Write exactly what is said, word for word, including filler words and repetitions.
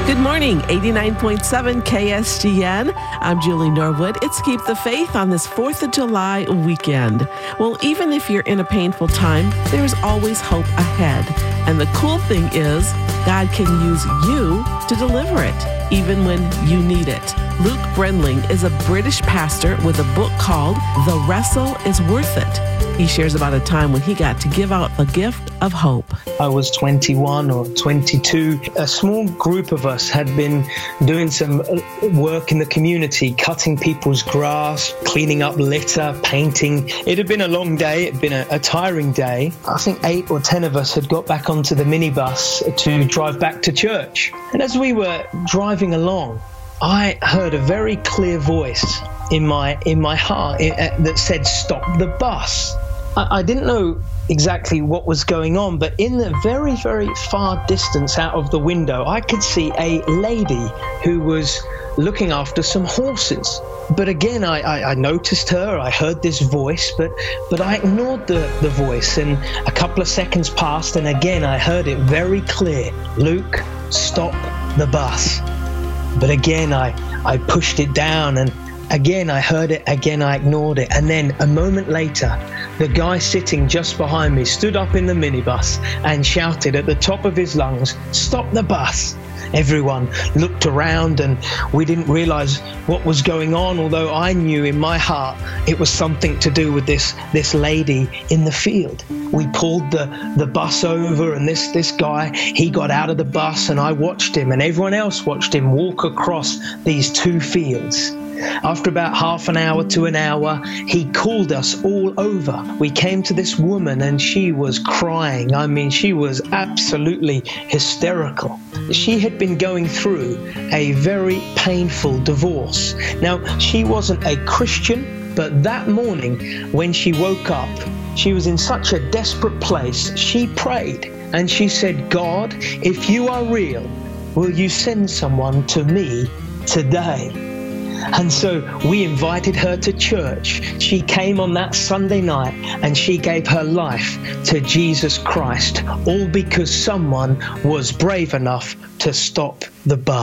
Good morning, eighty-nine point seven K S G N. I'm Julie Norwood. It's Keep the Faith on this fourth of July weekend. Well, even if you're in a painful time, there's always hope ahead. And the cool thing is, God can use you to deliver it, even when you need it. Luke Brenling is a British pastor with a book called The Wrestle is Worth It. He shares about a time when he got to give out the gift of hope. I was twenty-one or twenty-two. A small group of us had been doing some work in the community, cutting people's grass, cleaning up litter, painting. It had been a long day. It had been a, a tiring day. I think eight or ten of us had got back onto the minibus to drive back to church. And as we were driving along, I heard a very clear voice in my in my heart it, uh, that said, "Stop the bus." I, I didn't know exactly what was going on, but in the very, very far distance out of the window, I could see a lady who was looking after some horses. But again, I, I, I noticed her, I heard this voice, but but I ignored the, the voice, and a couple of seconds passed, and again I heard it very clear, "Luke, stop the bus." But again, I, I pushed it down, and again I heard it, again I ignored it. And then a moment later, the guy sitting just behind me stood up in the minibus and shouted at the top of his lungs, "Stop the bus." Everyone looked around, and we didn't realize what was going on, although I knew in my heart it was something to do with this this lady in the field. We pulled the, the bus over, and this, this guy, he got out of the bus, and I watched him, and everyone else watched him walk across these two fields. After about half an hour to an hour, he called us all over. We came to this woman, and she was crying. I mean, she was absolutely hysterical. She had been going through a very painful divorce. Now, she wasn't a Christian, but that morning when she woke up, she was in such a desperate place. She prayed, and she said, "God, if you are real, will you send someone to me today?" And so we invited her to church. She came on that Sunday night, and she gave her life to Jesus Christ, all because someone was brave enough to stop the bus.